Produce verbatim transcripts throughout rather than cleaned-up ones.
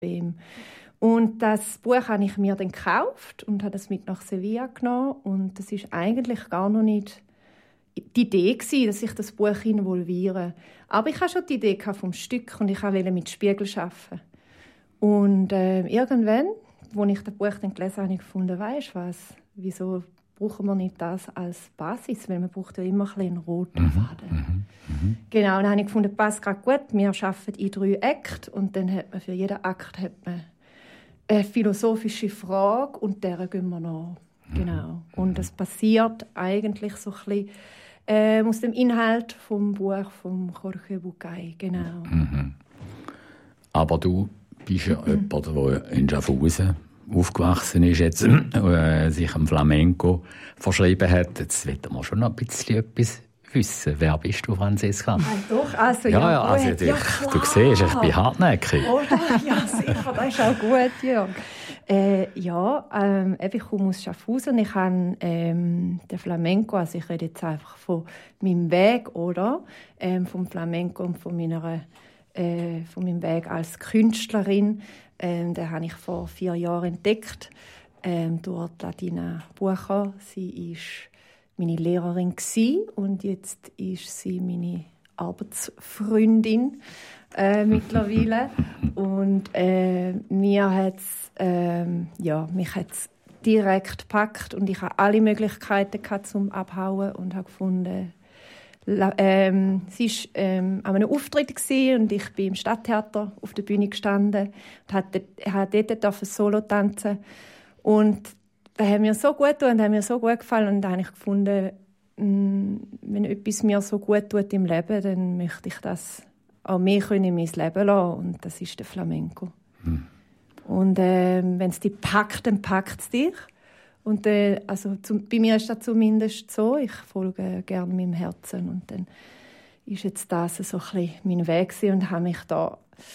bequem. Und das Buch habe ich mir dann gekauft und habe das mit nach Sevilla genommen. Und das ist eigentlich gar noch nicht die Idee gewesen, dass ich das Buch involviere. Aber ich hatte schon die Idee vom Stück und ich wollte mit Spiegel arbeiten. Und äh, irgendwann, als ich das Buch dann gelesen habe, habe ich gefunden, weisst du was, wieso brauchen wir nicht das als Basis? Weil man braucht ja immer ein bisschen einen roten mhm, Faden. Mhm, mhm. Genau, und dann habe ich gefunden, passt gerade gut. Wir arbeiten in drei Akten und dann hat man für jeden Akt hat man eine philosophische Frage und der gehen wir nach. Genau. Und das passiert eigentlich so ein bisschen äh, aus dem Inhalt vom Buch von Jorge Bucay. Genau. Mhm. Aber du bist ja mhm. jemand, der in Schaffhausen aufgewachsen ist, jetzt, äh, sich am Flamenco verschrieben hat. Jetzt wollen wir schon noch ein bisschen etwas wissen. Wer bist du, Franziska? Ah, doch, also ja. Ja, ja, also gut. du, Ja, du siehst, ich bin hartnäckig. Oder? Ja, sicher, das ist auch gut, Jörg. Äh, ja, ähm, ich komme aus Schaffhausen. Ich habe ähm, den Flamenco, also ich rede jetzt einfach von meinem Weg, oder? Ähm, vom Flamenco und von, meiner, äh, von meinem Weg als Künstlerin. Ähm, den habe ich vor vier Jahren entdeckt, ähm, durch Ladina Bucher. Sie war meine Lehrerin und jetzt ist sie meine Arbeitsfreundin äh, mittlerweile. Und äh, mir hat's, äh, ja, mich hat es direkt gepackt und ich hatte alle Möglichkeiten gehabt, zum Abhauen und habe gefunden, la, ähm, sie war ähm, an einem Auftritt und ich bin im Stadttheater auf der Bühne gestanden und durfte dort, dort Solo tanzen. Und das hat mir so gut getan und hat mir so gut gefallen und da habe ich gefunden, wenn etwas mir so gut tut im Leben, dann möchte ich das auch mehr in mein Leben lassen. Und das ist der Flamenco. Hm. Und äh, wenn es dich packt, dann packt es dich. Und äh, also zum, bei mir ist das zumindest so. Ich folge gerne meinem Herzen. Und dann ist jetzt das so ein bisschen mein Weg gewesen und habe mich da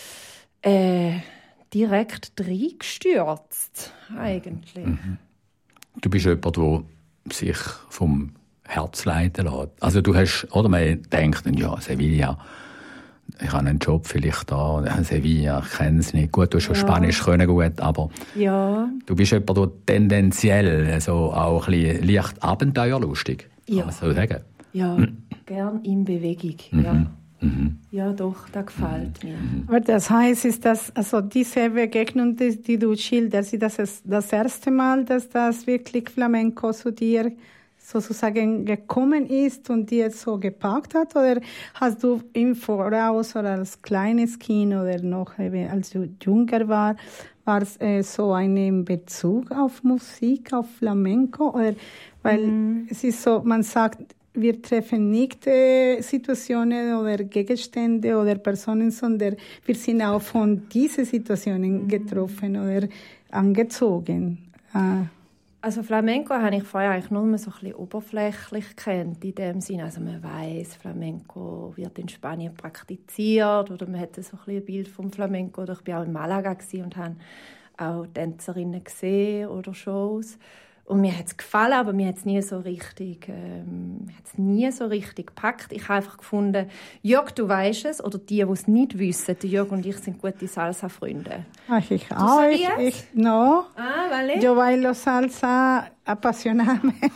äh, direkt reingestürzt, eigentlich. Mhm. Du bist jemand, der sich vom Herz leiten lässt. Also du hast, oder man denkt, ja, Sevilla, ich habe einen Job vielleicht da, Sevilla, ich kenne es nicht. Gut, du hast schon ja. Spanisch können gut, aber ja. du bist jemand, der tendenziell also auch ein bisschen leicht abenteuerlustig, kann ja. man so sagen. Ja, hm. gern in Bewegung, mhm. ja. Mhm. Ja, doch, das gefällt mhm. mir. Aber das heißt, ist das, also diese Begegnung, die, die du schilderst, ist das das erste Mal, dass das wirklich Flamenco zu dir sozusagen gekommen ist und dir so gepackt hat? Oder hast du im Voraus oder als kleines Kind oder noch eben als du jünger war, war es äh, so ein Bezug auf Musik, auf Flamenco? Oder, weil mm. es ist so, man sagt, wir treffen nicht äh, Situationen oder Gegenstände oder Personen, sondern wir sind auch von diesen Situationen getroffen oder angezogen. Äh. Also Flamenco habe ich vorher eigentlich nur so ein bisschen oberflächlich kennt in dem Sinne. Also man weiss, Flamenco wird in Spanien praktiziert oder man hat so ein, bisschen ein Bild vom Flamenco. Oder ich war auch in Malaga und habe auch Tänzerinnen gesehen oder Shows. Und mir hat es gefallen, aber mir hat es nie so richtig, ähm, hat's nie so richtig gepackt. Ich habe einfach gefunden, Jörg, du weisst es, oder die, die es nicht wissen, Jörg und ich sind gute Salsa-Freunde. Ach, ich auch. Ich, ich, no. Ah, vale. Yo bailo salsa apasionadamente.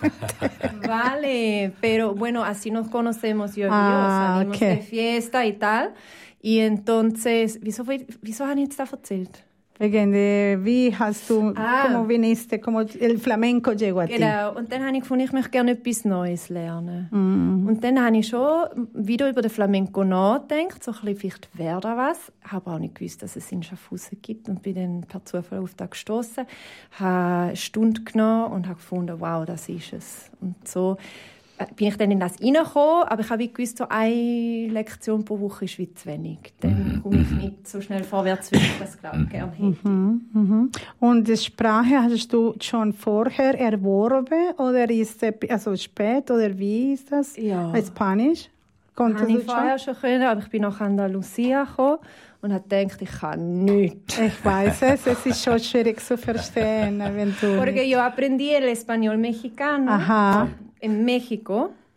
Vale, pero bueno, así nos conocemos yo y ah, yo. Salimos okay. de fiesta y tal. Y entonces, wieso, wieso habe ich jetzt das erzählt? Wegen de, wie hast du, ah. como viniste, como el flamenco llegó a ti. Genau, und dann habe ich gefunden, ich möchte gerne etwas Neues lernen. Mm. Und dann habe ich schon wieder über den Flamenco nachgedacht, so ein bisschen, vielleicht wäre da was. Ich habe auch nicht gewusst, dass es in Schaffhausen gibt und bin dann per Zufall auf das gestossen, habe eine Stunde genommen und habe gefunden, wow, das ist es. Und so bin ich dann in das reingekommen, aber ich habe gewusst, so eine Lektion pro Woche ist wie zu wenig. Dann komme ich nicht so schnell vorwärts, wie ich das, glaube ich, gerne hätte. Mhm, mhm. Und die Sprache hast du schon vorher erworben oder ist es also spät oder wie ist das? Ja. Spanisch? Konntest habe ich vorher schon können, aber ich bin nach Andalusia gekommen und habe gedacht, ich kann nichts. Ich weiß es, es ist schon schwierig zu verstehen, wenn du... Porque yo aprendí el español mexicano. Aha. En México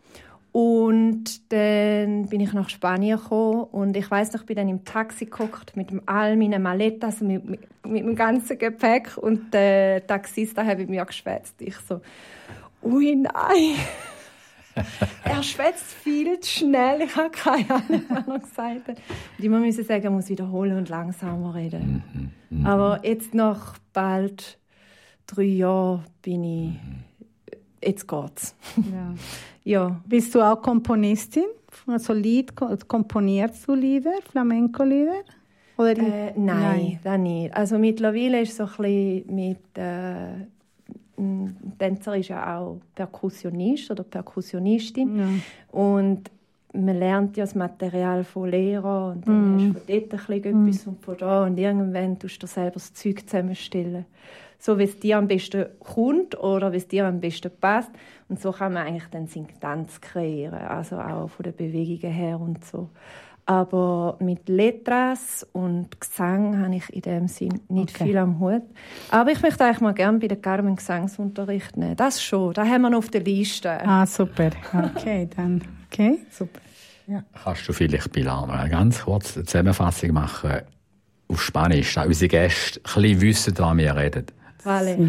Und dann bin ich nach Spanien gekommen und ich weiss noch, ich bin dann im Taxi geguckt mit all meinen Maletten, also mit, mit, mit dem ganzen Gepäck, und der Taxist hat mit mir geschwätzt. Ich so, ui nein, er schwätzt viel zu schnell, ich habe keine Ahnung, was er gesagt hat. Und ich musste sagen, er muss wiederholen und langsamer reden. Mhm. Mhm. Aber jetzt nach bald drei Jahren bin ich, jetzt geht's. Ja. Ja. Bist du auch Komponistin? Also Lied, komponierst du Lieder, Flamenco-Lieder? Oder Äh, nein, nein, das nicht. Also mittlerweile ist so ein bisschen mit äh, ein Tänzer ist ja auch Perkussionist oder Perkussionistin. Ja. Und man lernt ja das Material von Lehrern und dann Mm. hast du von dort ein bisschen Mm. etwas und von da und irgendwann tust du selber das Zeug zusammenstellen. So wie es dir am besten kommt oder wie es dir am besten passt. Und so kann man eigentlich dann seinen Tanz kreieren, also auch von den Bewegungen her und so. Aber mit Letras und Gesang habe ich in dem Sinn nicht Okay. viel am Hut. Aber ich möchte eigentlich mal gerne bei der Carmen Gesangsunterricht nehmen. Das schon, das haben wir noch auf der Liste. Ah, super. Okay, dann. Okay, super. Ja. Kannst du vielleicht, Pilar, mal ganz kurz eine Zusammenfassung machen auf Spanisch, dass unsere Gäste ein bisschen wissen, was wir reden? Vale.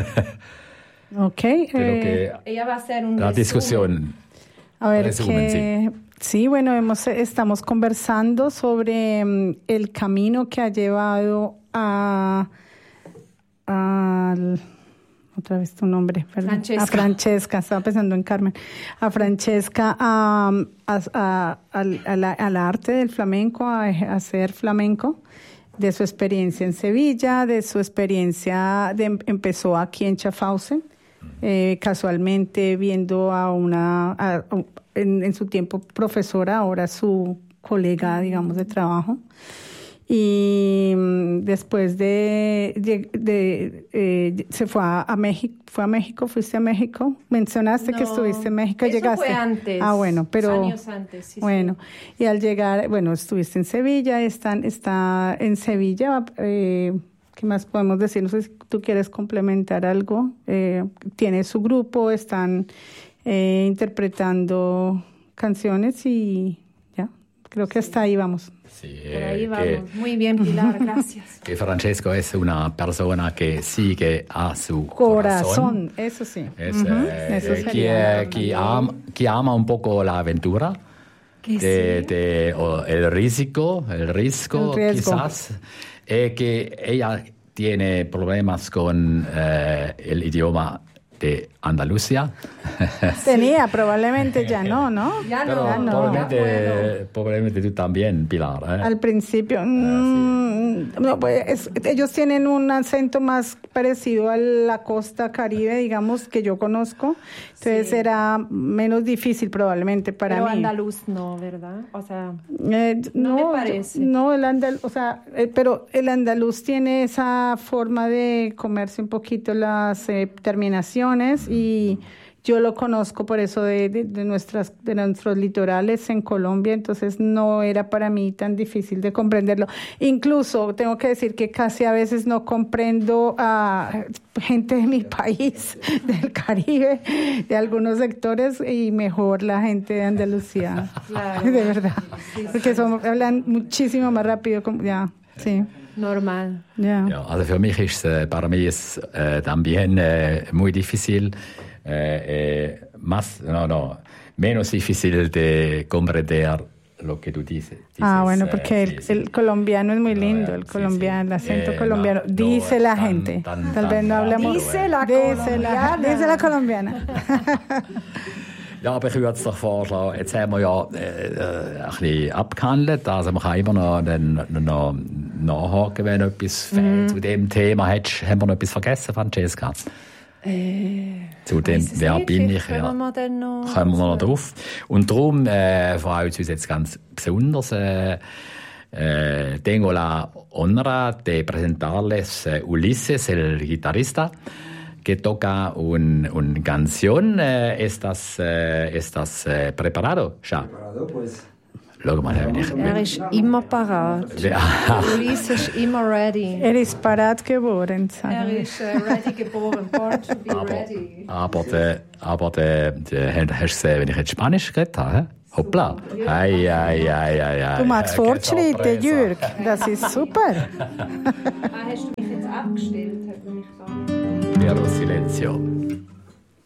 Okay. De lo eh, que- Ella va a hacer un la resumen. discusión. A ver, Resumen, que, sí, bueno, hemos, estamos conversando sobre mm, el camino que ha llevado a, al- otra vez tu nombre, perdón. Francesca. A Francesca, estaba pensando en Carmen. A Francesca a, a- a- al, a la- al arte del flamenco, a, a hacer flamenco, de su experiencia en Sevilla, de su experiencia, de, empezó aquí en Schaffhausen. Eh, casualmente viendo a una, a- a- en, en su tiempo profesora, ahora su colega, digamos, de trabajo. Y mm, después de, de, de, eh, se fue a, a México, fue a México, fuiste a México, mencionaste que No, estuviste en México, eso llegaste. fue antes, Ah, bueno, pero años antes, sí, bueno, sí. y al llegar, bueno, estuviste en Sevilla, están, está en Sevilla. Eh, ¿Qué más podemos decir? No sé si tú quieres complementar algo. Eh, tiene su grupo, están eh, interpretando canciones y ya, creo que hasta ahí vamos. Sí, Por ahí eh, vamos. Muy bien, Pilar, gracias. que, que Francesco es una persona que sigue a su Corazón, corazón. eso sí. Es, Ujú, eh, eso eh, sería. que, que ama, que ama un poco la aventura, Que de, sí. de- o el riesgo, el riesgo, El riesgo. quizás, eh, que ella tiene problemas con eh, el idioma de Andalucía. Tenía, probablemente ya no, ¿no? Ya Pero no, ya no. probablemente, Bueno. probablemente tú también, Pilar. ¿eh? Al principio, mm, no, pues, es- ellos tienen un acento más parecido a la costa caribe, digamos, que yo conozco. Entonces Sí. era menos difícil probablemente para Pero mí. andaluz no, ¿verdad? O sea, Eh, No no, me parece. No, el andaluz, o sea, eh, pero el andaluz tiene esa forma de comerse un poquito las eh, terminaciones y yo lo conozco por eso de, de, de nuestras de nuestros litorales en Colombia, entonces no era para mí tan difícil de comprenderlo. Incluso tengo que decir que casi a veces no comprendo a gente de mi país, del Caribe, de algunos sectores y mejor la gente de Andalucía. Claro. De verdad. Sí, sí. Porque son, hablan muchísimo más rápido. como- Ya, sí. normal. Ya. Ja, also für mich ist es, para mí es eh, también eh, muy difícil, eh, eh, más, no, no, menos difícil de comprender lo que tú dices. Ah, dices, bueno, eh, porque el, sí, sí. el colombiano es muy No, lindo, eh, el sí, colombiano, sí. el acento Eh, colombiano. no, no dice es la tan- gente. tan- Tal vez tan no hablamos. rápido, Dice la Dice la, colombiana. dice la colombiana. Ja, aber ich würde es doch vorschlagen, jetzt haben wir ja äh, äh, ein bisschen abgehandelt, also man kann immer noch, dann, noch nachhaken, wenn etwas fehlt zu dem Thema. Hättest, haben wir noch etwas vergessen, Francesca? Äh, Zu dem, weiss es wer nicht, bin ich? vielleicht Ja. Kommen wir dann noch Kommen wir noch dazu. drauf. Und darum äh, freut es uns jetzt ganz besonders, äh, eh, tengo la honra de presentarles eh, Ulises, el guitarrista, que toca un, una canción. Eh, ¿Estás, eh, estás eh, preparado ya? Preparado, pues. Schau mal, wenn ich... Er ist immer parat. Luis ist immer ready. Er ist parat geboren, sagen Er wir. ist äh, ready geboren, born to be aber, ready. aber der, aber der, der, hast du gesehen, wenn ich jetzt Spanisch geredet habe? He? Hoppla. Ei, ei, ei, ei, ei. Du machst Äh, Fortschritte, Sorpresa. Jürg. Das ist super. Ah, hast du mich jetzt abgestellt? Hat mich gar nicht... Piero Silenzio.